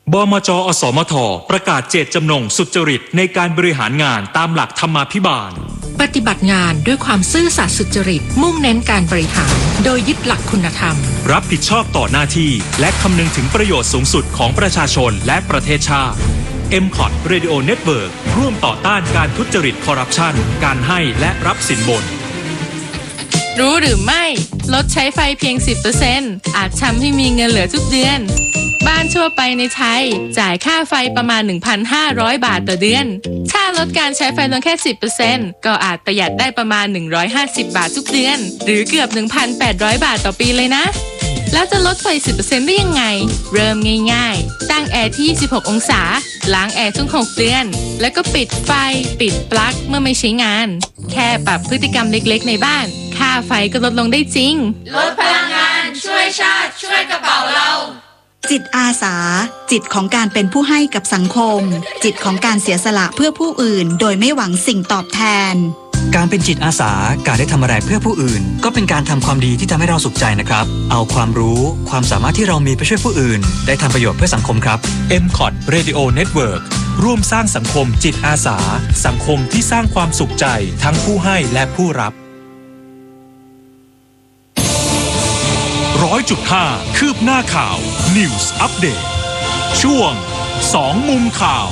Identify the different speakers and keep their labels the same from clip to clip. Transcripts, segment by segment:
Speaker 1: บมจ.อสมท.ประกาศเจตจำนงสุจริตในการบริหารงานตามหลักธรรมาภิบาล
Speaker 2: ปฏิบัติงานด้วยความซื่อสัตย์สุจริตมุ่งเน้นการบริหารโดยยึดหลักคุณธรรม
Speaker 1: รับผิดชอบต่อหน้าที่และคำนึงถึงประโยชน์สูงสุดของประชาชนและประเทศชาติ MCOT Radio Network ร่วมต่อต้านการทุจริตคอร์รัปชันการให้และรับสินบน
Speaker 3: รู้หรือไม่ลดใช้ไฟเพียง 10% อาจทำให้มีเงินเหลือทุกเดือนบ้านทั่วไปในไทยจ่ายค่าไฟประมาณ 1,500 บาทต่อเดือนถ้าลดการใช้ไฟลงแค่ 10% ก็อาจประหยัดได้ประมาณ150บาททุกเดือนหรือเกือบ 1,800 บาทต่อปีเลยนะแล้วจะลดไฟ 10% ได้ยังไงเริ่มง่ายๆตั้งแอร์ที่26องศาล้างแอร์ทุก6เดือนแล้วก็ปิดไฟปิดปลั๊กเมื่อไม่ใช้งานแค่ปรับพฤติกรรมเล็กๆในบ้านค่าไฟก็ลดลงได้จริง
Speaker 4: ลดพลังงานช่วยชาติช่วยกระเป๋าเรา
Speaker 5: จิตอาสาจิตของการเป็นผู้ให้กับสังคมจิตของการเสียสละเพื่อผู้อื่นโดยไม่หวังสิ่งตอบแทน
Speaker 6: การเป็นจิตอาสาการได้ทำอะไรเพื่อผู้อื่นก็เป็นการทำความดีที่ทำให้เราสุขใจนะครับเอาความรู้ความสามารถที่เรามีไปช่วยผู้อื่นได้ทำประโยชน์เพื่อสังคมครับ
Speaker 1: MCOT Radio Network ร่วมสร้างสังคมจิตอาสาสังคมที่สร้างความสุขใจทั้งผู้ให้และผู้รับ100.5 คืบหน้าข่าว News Update ช่วง2มุมข่าว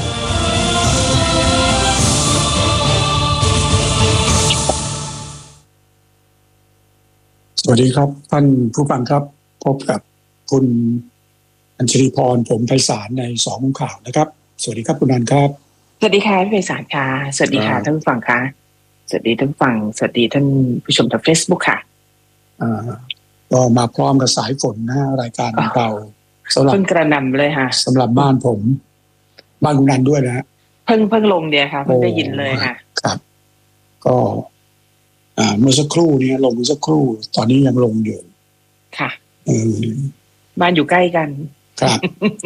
Speaker 7: สวัสดีครับท่านผู้ฟังครับพบกับคุณอัญชลีพรผมไพศาลใน2มุมข่าวนะครับสวัสดีครับคุณอัญครับ
Speaker 8: สวัสดีค่ะพี่ไพศาลค่ะสวัสดีค่ะท่านผู้ฟังค่ะสวัสดีท่านผู้ฟังสวัสดีท่านผู้ชมทาง Facebook ค่ะ
Speaker 7: ก็มาพร้อมกับสายฝนนะรายการของเรา
Speaker 8: สำหรับกระนำเลยค่ะ
Speaker 7: สำหรับบ้านผมบ้านคุณนันด้วยนะ
Speaker 8: เพิ่งลงเดียค่ะเพิ่งได้ยินเลยค่ะ
Speaker 7: ครับก็เมื่อสักครู่นี้ลงเมื่อสักครู่ตอนนี้ยังลงอยู่
Speaker 8: ค่ะบ้านอยู่ใกล้กัน
Speaker 7: ครับ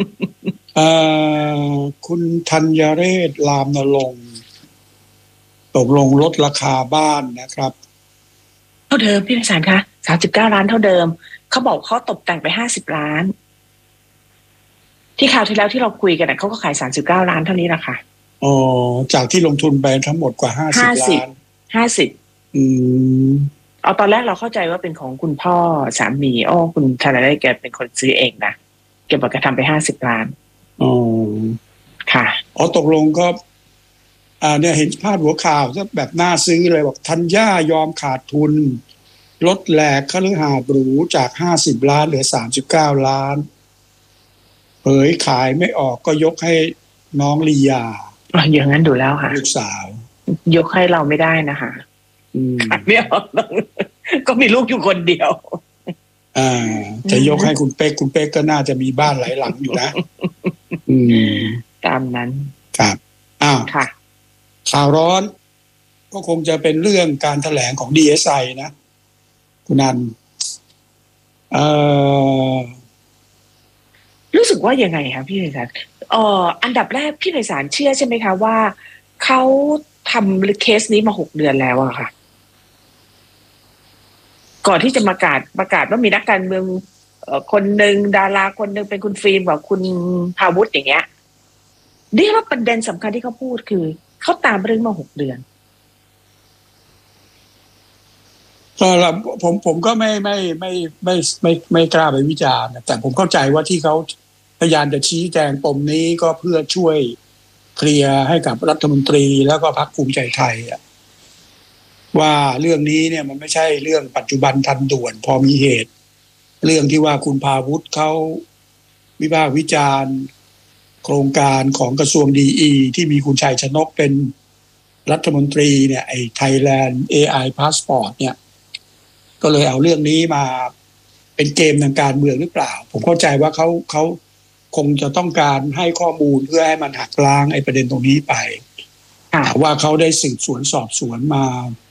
Speaker 7: คุณธัญเรศรามนรงค์ตกลงลดราคาบ้านนะครับ
Speaker 8: เท่าเดิมพี่ไพศาลคะ39ล้านเท่าเดิมเขาบอกเขาตกแต่งไป50ล้านที่คราวที่แล้วที่เราคุยกันน่ะเขาก็ขาย39ล้านเท่านี้ล่ะค่ะ
Speaker 7: อ๋อจากที่ลงทุนไปทั้งหมดกว่า50ล้าน
Speaker 8: 50เอาตอนแรกเราเข้าใจว่าเป็นของคุณพ่อสามีคุณธนได้แกเป็นคนซื้อเองนะแกบอกแกทำไป50ล้าน
Speaker 7: อ๋อ
Speaker 8: ค่ะ
Speaker 7: ตกลงก็เนี่ยเห็นพาดหัวข่าวแบบน่าซื้อเลยบอกธัญญายอมขาดทุนลดแหลกคฤหาสน์หรูจาก50ล้านเหลือ39ล้านเผยขายไม่ออกก็ยกให้น้องลียา
Speaker 8: อย่างนั้นดูแล้วค่ะ
Speaker 7: ลูกสา
Speaker 8: วยกให้เราไม่ได้นะคะขายไม่ออกก็มีลูกอยู่คนเดียว
Speaker 7: จะยกให้คุณเป๊กก็น่าจะมีบ้านหลายหลังอยู่นะ
Speaker 8: ตามนั้น
Speaker 7: ครับ
Speaker 8: ค่ะ
Speaker 7: ข่าวร้อนก็คงจะเป็นเรื่องการแถลงของ DSI นะคุณนัน
Speaker 8: รู้สึกว่ายังไงคะพี่ไพศาลอันดับแรกพี่ไพศาลเชื่อใช่ไหมคะว่าเขาทำเคสนี้มา6เดือนแล้วอะค่ะก่อนที่จะประกาศว่ามีนักการเมืองคนหนึ่งดาราคนหนึ่งเป็นคุณฟิล์มกับคุณภาวุฒิอย่างเงี้ยนี่ว่าประเด็นสำคัญที่เขาพูดคือเขาตามเรื่องมา6เดือน
Speaker 7: ผมก็ไม่กล้าไปวิจารณ์แต่ผมเข้าใจว่าที่เขาพยายามจะชี้แจงปมนี้ก็เพื่อช่วยเคลียร์ให้กับรัฐมนตรีแล้วก็พรรคภูมิใจไทยว่าเรื่องนี้เนี่ยมันไม่ใช่เรื่องปัจจุบันทันด่วนพอมีเหตุเรื่องที่ว่าคุณภาวุฒิเขาวิพากษ์วิจารณ์โครงการของกระทรวงดีที่มีคุณชัยชนกเป็นรัฐมนตรีเนี่ยไอ้ Thailand AI Passport เนี่ยก็เลยเอาเรื่องนี้มาเป็นเกมทางการเมืองหรือเปล่าผมเข้าใจว่าเขาคงจะต้องการให้ข้อมูลเพื่อให้มันหักล้างไอ้ประเด็นตรงนี้ไปว่าเขาได้สืบสวนสอบสวนมา